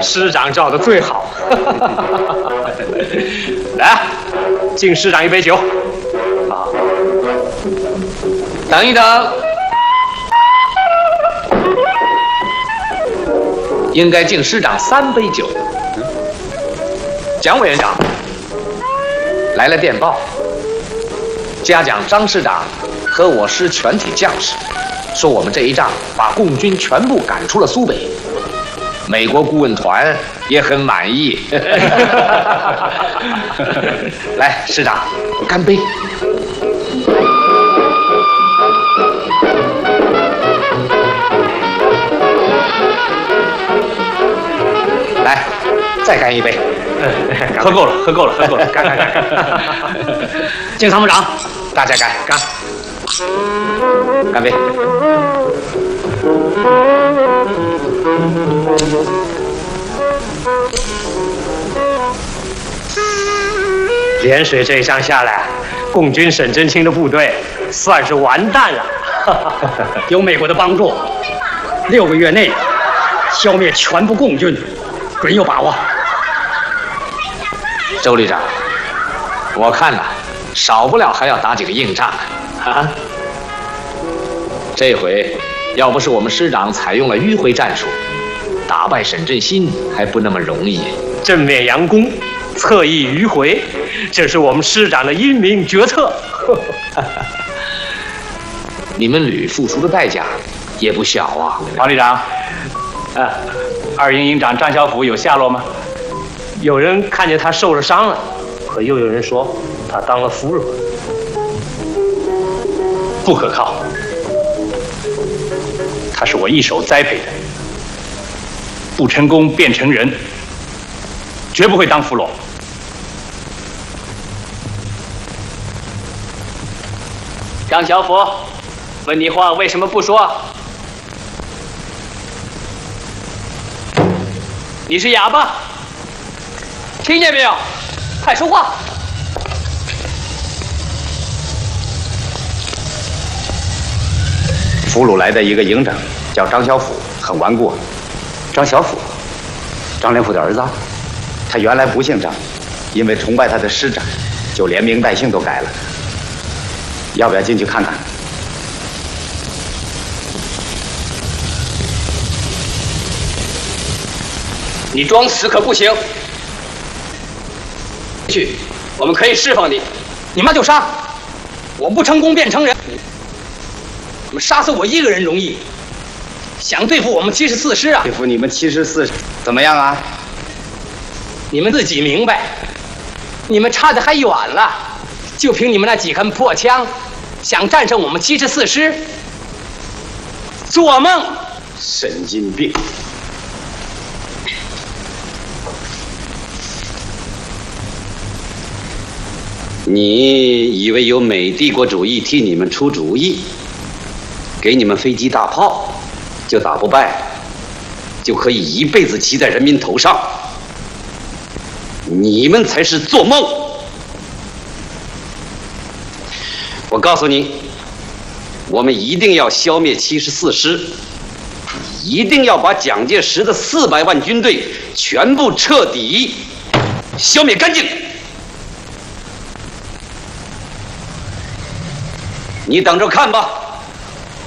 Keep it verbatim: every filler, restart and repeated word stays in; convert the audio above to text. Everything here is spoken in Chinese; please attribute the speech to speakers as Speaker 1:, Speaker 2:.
Speaker 1: 师长照的最好。来，敬师长一杯酒。啊，
Speaker 2: 等一等，应该敬师长三杯酒。蒋委员长，来了电报，嘉奖张师长和我师全体将士，说我们这一仗把共军全部赶出了苏北。美国顾问团也很满意。来，师长，干杯！来，再干一杯。
Speaker 1: 喝够了，喝够了，喝够了，干干干干！
Speaker 2: 敬参谋长，大家干干，干杯！
Speaker 1: 涟水这一仗下来，共军沈真卿的部队算是完蛋了。
Speaker 3: 有美国的帮助，六个月内消灭全部共军，准有把握。
Speaker 2: 周旅长，我看呐，少不了还要打几个硬仗啊！这回要不是我们师长采用了迂回战术，打败沈振新还不那么容易。
Speaker 1: 正面佯攻，侧翼迂回，这是我们师长的英明决策。
Speaker 2: 你们旅付出的代价也不小啊！
Speaker 4: 王旅长，啊，二营营长张小甫有下落吗？
Speaker 1: 有人看见他受了伤了，可又有人说他当了俘虏。
Speaker 4: 不可靠，他是我一手栽培的，不成功便成仁，绝不会当俘虏。
Speaker 5: 张小甫，问你话为什么不说？你是哑巴？听见没有？快说话！
Speaker 6: 俘虏来的一个营长叫张小甫，很顽固。张小甫，张连甫的儿子啊，他原来不姓张，因为崇拜他的师长，就连名带姓都改了。要不要进去看看？
Speaker 5: 你装死可不行。去，我们可以释放你。
Speaker 3: 你妈就杀，我不成功便成仁。
Speaker 5: 我们杀死我一个人容易，想对付我们七十四师啊？
Speaker 6: 对付你们七十四怎么样啊？
Speaker 5: 你们自己明白，你们差得还远了。就凭你们那几根破枪，想战胜我们七十四师？做梦！
Speaker 6: 神经病！你以为有美帝国主义替你们出主意，给你们飞机大炮，就打不败，就可以一辈子骑在人民头上？你们才是做梦！我告诉你，我们一定要消灭七十四师，一定要把蒋介石的四百万军队全部彻底消灭干净。你等着看吧。